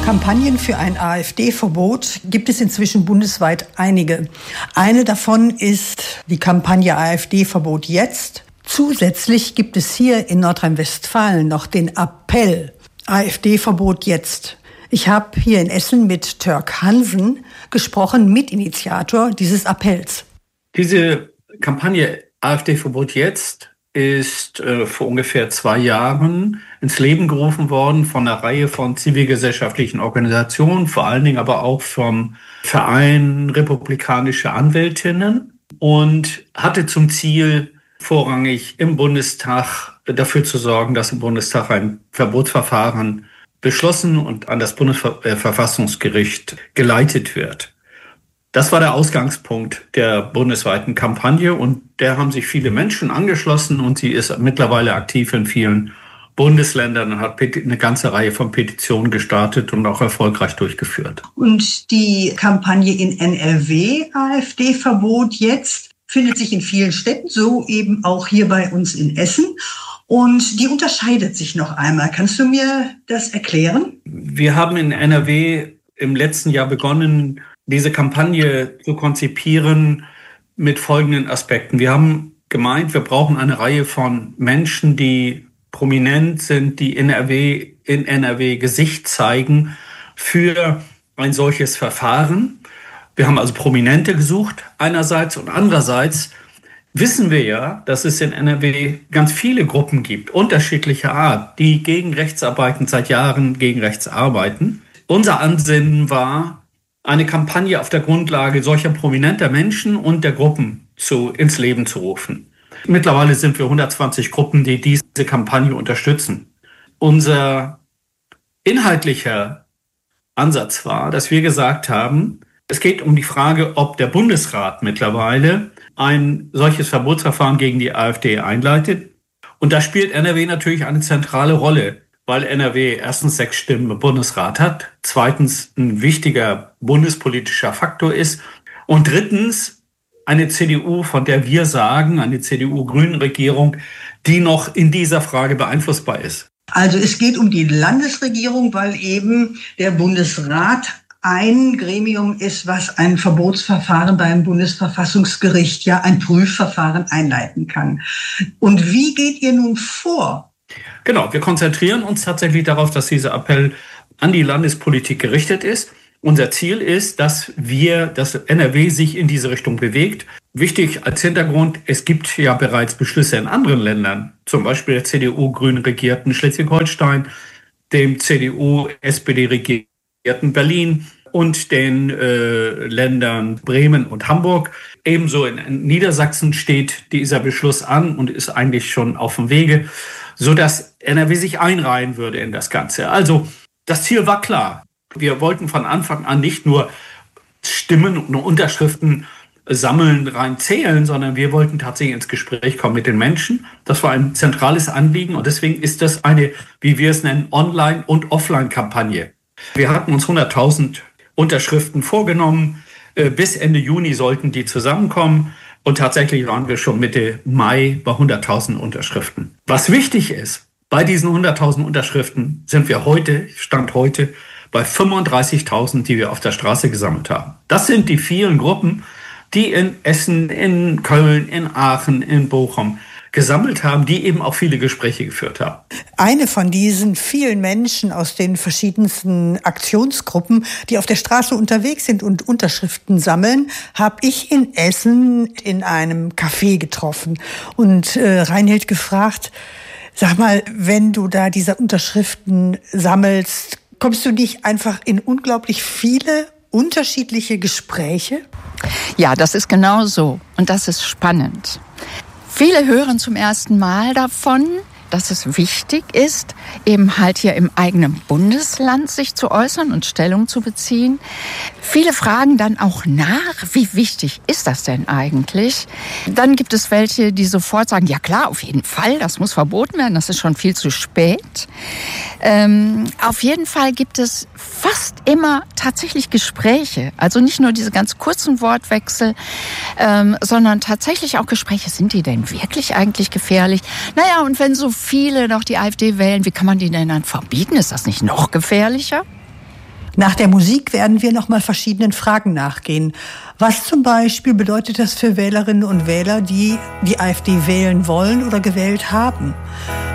Kampagnen für ein AfD-Verbot gibt es inzwischen bundesweit einige. Eine davon ist die Kampagne AfD-Verbot jetzt. Zusätzlich gibt es hier in Nordrhein-Westfalen noch den Appell AfD-Verbot jetzt. Ich habe hier in Essen mit Türk Hansen gesprochen, Mitinitiator dieses Appells. Diese Kampagne AfD-Verbot jetzt ist vor ungefähr 2 Jahren ins Leben gerufen worden von einer Reihe von zivilgesellschaftlichen Organisationen, vor allen Dingen aber auch vom Verein Republikanische Anwältinnen und hatte zum Ziel, vorrangig im Bundestag dafür zu sorgen, dass im Bundestag ein Verbotsverfahren beschlossen und an das Bundesverfassungsgericht geleitet wird. Das war der Ausgangspunkt der bundesweiten Kampagne und der haben sich viele Menschen angeschlossen und sie ist mittlerweile aktiv in vielen Bundesländern und hat eine ganze Reihe von Petitionen gestartet und auch erfolgreich durchgeführt. Und die Kampagne in NRW, AfD-Verbot jetzt, findet sich in vielen Städten, so eben auch hier bei uns in Essen. Und die unterscheidet sich noch einmal. Kannst du mir das erklären? Wir haben in NRW im letzten Jahr begonnen, diese Kampagne zu konzipieren mit folgenden Aspekten. Wir haben gemeint, wir brauchen eine Reihe von Menschen, die prominent sind, die in NRW Gesicht zeigen für ein solches Verfahren. Wir haben also Prominente gesucht einerseits und andererseits wissen wir ja, dass es in NRW ganz viele Gruppen gibt, unterschiedlicher Art, die gegen rechts arbeiten, seit Jahren gegen rechts arbeiten. Unser Ansinnen war, eine Kampagne auf der Grundlage solcher prominenter Menschen und der Gruppen ins Leben zu rufen. Mittlerweile sind wir 120 Gruppen, die diese Kampagne unterstützen. Unser inhaltlicher Ansatz war, dass wir gesagt haben, es geht um die Frage, ob der Bundesrat mittlerweile ein solches Verbotsverfahren gegen die AfD einleitet. Und da spielt NRW natürlich eine zentrale Rolle, weil NRW erstens 6 Stimmen im Bundesrat hat, zweitens ein wichtiger bundespolitischer Faktor ist und drittens eine CDU, von der wir sagen, eine CDU-Grünen-Regierung, die noch in dieser Frage beeinflussbar ist. Also es geht um die Landesregierung, weil eben der Bundesrat ein Gremium ist, was ein Verbotsverfahren beim Bundesverfassungsgericht, ja ein Prüfverfahren einleiten kann. Und wie geht ihr nun vor? Genau, wir konzentrieren uns tatsächlich darauf, dass dieser Appell an die Landespolitik gerichtet ist. Unser Ziel ist, dass NRW sich in diese Richtung bewegt. Wichtig als Hintergrund, es gibt ja bereits Beschlüsse in anderen Ländern, zum Beispiel der CDU-grün regierten Schleswig-Holstein, dem CDU-SPD-regierten Berlin und den Ländern Bremen und Hamburg. Ebenso in Niedersachsen steht dieser Beschluss an und ist eigentlich schon auf dem Wege, sodass NRW sich einreihen würde in das Ganze. Also das Ziel war klar. Wir wollten von Anfang an nicht nur Stimmen und Unterschriften sammeln, rein zählen, sondern wir wollten tatsächlich ins Gespräch kommen mit den Menschen. Das war ein zentrales Anliegen und deswegen ist das eine, wie wir es nennen, Online- und Offline-Kampagne. Wir hatten uns 100.000 Unterschriften vorgenommen. Bis Ende Juni sollten die zusammenkommen. Und tatsächlich waren wir schon Mitte Mai bei 100.000 Unterschriften. Was wichtig ist, bei diesen 100.000 Unterschriften sind wir Stand heute, bei 35.000, die wir auf der Straße gesammelt haben. Das sind die vielen Gruppen, die in Essen, in Köln, in Aachen, in Bochum gesammelt haben, die eben auch viele Gespräche geführt haben. Eine von diesen vielen Menschen aus den verschiedensten Aktionsgruppen, die auf der Straße unterwegs sind und Unterschriften sammeln, habe ich in Essen in einem Café getroffen und Reinhild gefragt, sag mal, wenn du da diese Unterschriften sammelst, kommst du nicht einfach in unglaublich viele unterschiedliche Gespräche? Ja, das ist genau so und das ist spannend. Viele hören zum ersten Mal davon, dass es wichtig ist, eben halt hier im eigenen Bundesland sich zu äußern und Stellung zu beziehen. Viele fragen dann auch nach, wie wichtig ist das denn eigentlich? Dann gibt es welche, die sofort sagen, ja klar, auf jeden Fall, das muss verboten werden, das ist schon viel zu spät. Auf jeden Fall gibt es fast immer tatsächlich Gespräche, also nicht nur diese ganz kurzen Wortwechsel, sondern tatsächlich auch Gespräche, sind die denn wirklich eigentlich gefährlich? Naja, und wenn so viele noch die AfD wählen, wie kann man die denn dann verbieten? Ist das nicht noch gefährlicher? Nach der Musik werden wir nochmal verschiedenen Fragen nachgehen. Was zum Beispiel bedeutet das für Wählerinnen und Wähler, die die AfD wählen wollen oder gewählt haben?